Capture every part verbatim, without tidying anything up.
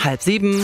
halb sieben.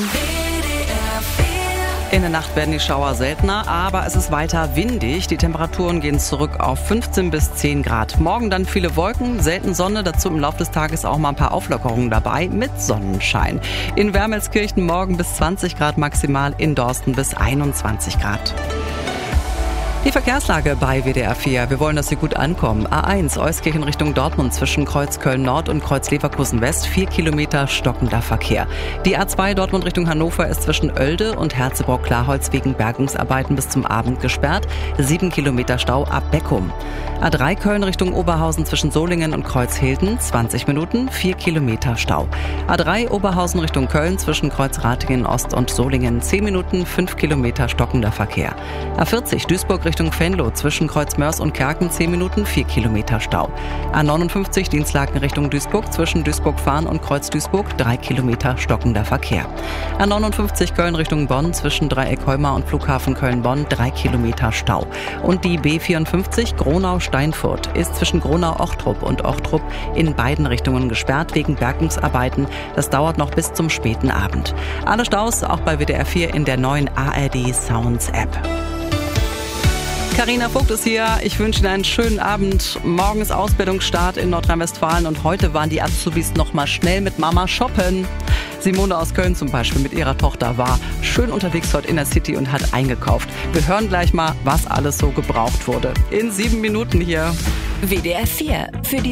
In der Nacht werden die Schauer seltener, aber es ist weiter windig. Die Temperaturen gehen zurück auf fünfzehn bis zehn Grad. Morgen dann viele Wolken, selten Sonne, dazu im Laufe des Tages auch mal ein paar Auflockerungen dabei mit Sonnenschein. In Wermelskirchen morgen bis zwanzig Grad maximal, in Dorsten bis einundzwanzig Grad. Die Verkehrslage bei W D R vier. Wir wollen, dass Sie gut ankommen. A eins, Euskirchen Richtung Dortmund zwischen Kreuz Köln-Nord und Kreuz Leverkusen-West. Vier Kilometer stockender Verkehr. Die A zwei Dortmund Richtung Hannover ist zwischen Oelde und Herzebrock-Klarholz wegen Bergungsarbeiten bis zum Abend gesperrt. Sieben Kilometer Stau ab Beckum. A drei Köln Richtung Oberhausen zwischen Solingen und Kreuzhilden. zwanzig Minuten, vier Kilometer Stau. A drei Oberhausen Richtung Köln zwischen Kreuz Ratingen Ost und Solingen. zehn Minuten, fünf Kilometer stockender Verkehr. A vierzig Duisburg Richtung Richtung Venlo zwischen Kreuzmörs und Kerken zehn Minuten, vier Kilometer Stau. A neunundfünfzig Dienstlaken Richtung Duisburg zwischen Duisburg-Fahn und Kreuz Duisburg drei Kilometer stockender Verkehr. A neunundfünfzig Köln Richtung Bonn zwischen Dreieck Heumar und Flughafen Köln-Bonn drei Kilometer Stau. Und die B vierundfünfzig Gronau-Steinfurt ist zwischen Gronau-Ochtrup und Ochtrup in beiden Richtungen gesperrt wegen Bergungsarbeiten. Das dauert noch bis zum späten Abend. Alle Staus auch bei W D R vier in der neuen A R D Sounds App. Carina Vogt ist hier. Ich wünsche Ihnen einen schönen Abend. Morgen ist Ausbildungsstart in Nordrhein-Westfalen und heute waren die Azubis noch mal schnell mit Mama shoppen. Simone aus Köln zum Beispiel mit ihrer Tochter war schön unterwegs heute in der City und hat eingekauft. Wir hören gleich mal, was alles so gebraucht wurde. In sieben Minuten hier. W D R vier. Für die